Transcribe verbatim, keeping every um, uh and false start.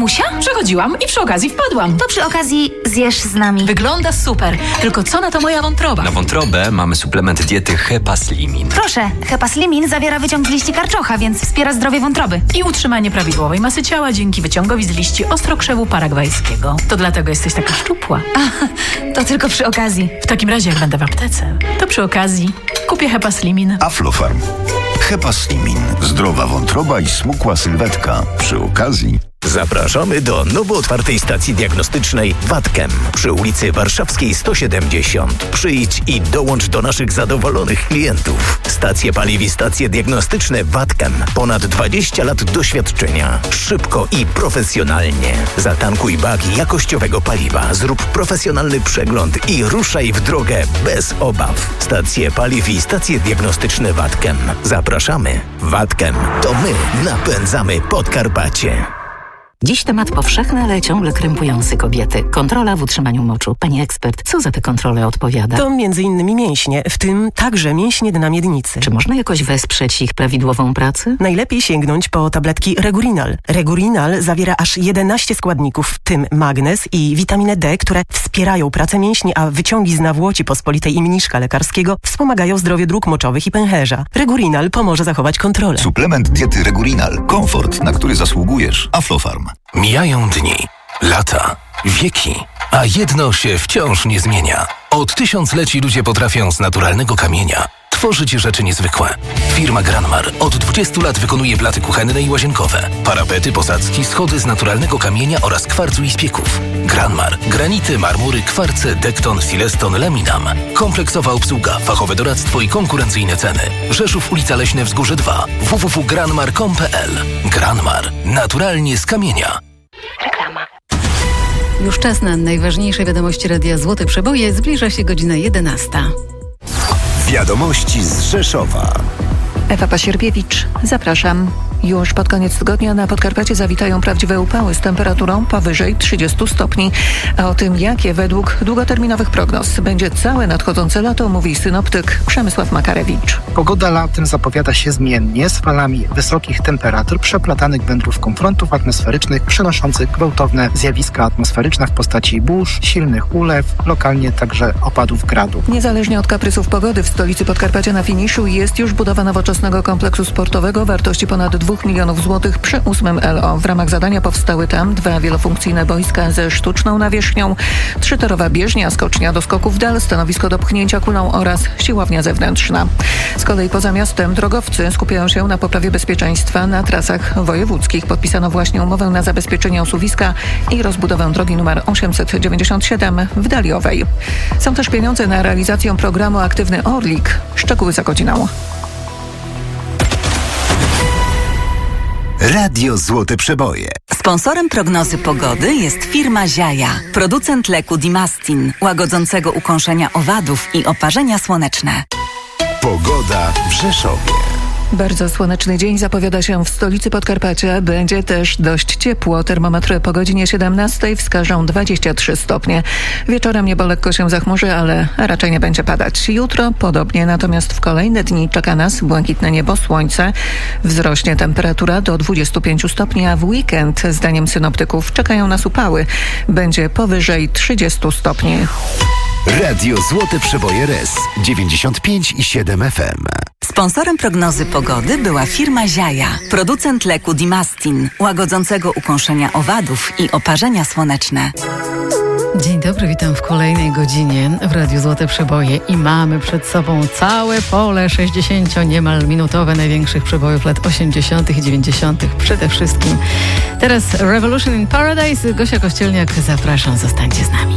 mamusia? Przechodziłam i przy okazji wpadłam. To przy okazji zjesz z nami. Wygląda super, tylko co na to moja wątroba? Na wątrobę mamy suplement diety Hepaslimin. Proszę, Hepaslimin zawiera wyciąg z liści karczocha, więc wspiera zdrowie wątroby. I utrzymanie prawidłowej masy ciała dzięki wyciągowi z liści ostrokrzewu paragwajskiego. To dlatego jesteś taka szczupła. A, to tylko przy okazji. W takim razie, jak będę w aptece, to przy okazji kupię Hepaslimin. Aflofarm. Hepaslimin. Zdrowa wątroba i smukła sylwetka. Przy okazji... Zapraszamy do nowo otwartej stacji diagnostycznej Watkem przy ulicy Warszawskiej sto siedemdziesiąt. Przyjdź i dołącz do naszych zadowolonych klientów. Stacje paliw i stacje diagnostyczne Watkem. Ponad dwadzieścia lat doświadczenia. Szybko i profesjonalnie. Zatankuj bak jakościowego paliwa, zrób profesjonalny przegląd i ruszaj w drogę bez obaw. Stacje paliw i stacje diagnostyczne Watkem. Zapraszamy. Watkem to my napędzamy Podkarpacie. Dziś temat powszechny, ale ciągle krępujący kobiety. Kontrola w utrzymaniu moczu. Pani ekspert, co za tę kontrolę odpowiada? To między innymi mięśnie, w tym także mięśnie dna miednicy. Czy można jakoś wesprzeć ich prawidłową pracę? Najlepiej sięgnąć po tabletki Regurinal. Regurinal zawiera aż jedenaście składników, w tym magnez i witaminę D, które wspierają pracę mięśni, a wyciągi z nawłoci pospolitej i mniszka lekarskiego wspomagają zdrowie dróg moczowych i pęcherza. Regurinal pomoże zachować kontrolę. Suplement diety Regurinal. Komfort, na który zasługujesz. Aflofarm. Mijają dni, lata, wieki, a jedno się wciąż nie zmienia. Od tysiącleci ludzie potrafią z naturalnego kamienia tworzyć rzeczy niezwykłe. Firma Granmar od dwudziestu lat wykonuje blaty kuchenne i łazienkowe, parapety, posadzki, schody z naturalnego kamienia oraz kwarcu i spieków. Granmar. Granity, marmury, kwarce, dekton, sileston, laminam. Kompleksowa obsługa, fachowe doradztwo i konkurencyjne ceny. Rzeszów, ulica Leśne Wzgórze dwa. w w w kropka granmar kropka com kropka p l. Granmar. Naturalnie z kamienia. Reklama. Już czas na najważniejsze wiadomości Radia Złote Przeboje. Zbliża się godzina jedenasta. Wiadomości z Rzeszowa. Ewa Pasierbiewicz, zapraszam. Już pod koniec tygodnia na Podkarpacie zawitają prawdziwe upały z temperaturą powyżej trzydziestu stopni. A o tym, jakie według długoterminowych prognoz będzie całe nadchodzące lato, mówi synoptyk Przemysław Makarewicz. Pogoda latem zapowiada się zmiennie, z falami wysokich temperatur przeplatanych wędrówką frontów atmosferycznych przynoszących gwałtowne zjawiska atmosferyczne w postaci burz, silnych ulew, lokalnie także opadów gradu. Niezależnie od kaprysów pogody w stolicy Podkarpacia na finiszu jest już budowa nowoczesnego kompleksu sportowego wartości ponad dwóch milionów złotych przy ósmym L O. W ramach zadania powstały tam dwa wielofunkcyjne boiska ze sztuczną nawierzchnią, trzytorowa bieżnia, skocznia do skoku w dal, stanowisko do pchnięcia kulą oraz siłownia zewnętrzna. Z kolei poza miastem drogowcy skupiają się na poprawie bezpieczeństwa na trasach wojewódzkich. Podpisano właśnie umowę na zabezpieczenie osuwiska i rozbudowę drogi numer osiemset dziewięćdziesiąt siedem w Daliowej. Są też pieniądze na realizację programu Aktywny Orlik. Szczegóły za godziną. Radio Złote Przeboje. Sponsorem prognozy pogody jest firma Ziaja, producent leku Dimastin, łagodzącego ukąszenia owadów i oparzenia słoneczne. Pogoda w Rzeszowie. Bardzo słoneczny dzień zapowiada się w stolicy Podkarpacia. Będzie też dość ciepło. Termometry po godzinie siedemnastej wskażą dwadzieścia trzy stopnie. Wieczorem niebo lekko się zachmurzy, ale raczej nie będzie padać. Jutro podobnie, natomiast w kolejne dni czeka nas błękitne niebo, słońce. Wzrośnie temperatura do dwudziestu pięciu stopni, a w weekend, zdaniem synoptyków, czekają nas upały. Będzie powyżej trzydziestu stopni. Radio Złote Przeboje R E S dziewięćdziesiąt pięć i siedem F M. Sponsorem prognozy pogody była firma Ziaja, producent leku Dimastin, łagodzącego ukąszenia owadów i oparzenia słoneczne. Dzień dobry, witam w kolejnej godzinie w Radiu Złote Przeboje i mamy przed sobą całe pole sześćdziesięcio niemal minutowe największych przebojów lat osiemdziesiątych i dziewięćdziesiątych przede wszystkim. Teraz Revolution in Paradise. Gosia Kościelniak, zapraszam, zostańcie z nami.